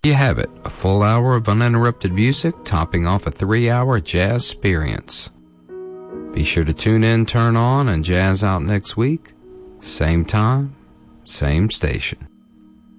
You have it, a full hour of uninterrupted music topping off a 3-hour jazz experience. Be sure to tune in, turn on, and jazz out next week. Same time, same station.